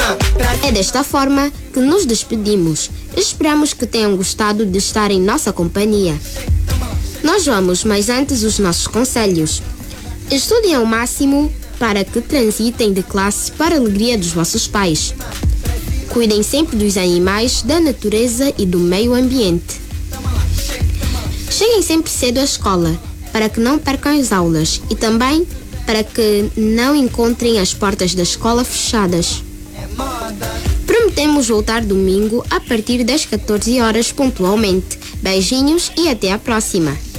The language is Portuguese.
É desta forma que nos despedimos. Esperamos que tenham gostado de estar em nossa companhia. Nós vamos, mas antes, os nossos conselhos. Estudem ao máximo para que transitem de classe para a alegria dos vossos pais. Cuidem sempre dos animais, da natureza e do meio ambiente. Cheguem sempre cedo à escola, para que não percam as aulas e também para que não encontrem as portas da escola fechadas. Prometemos voltar domingo a partir das 14 horas pontualmente. Beijinhos e até a próxima!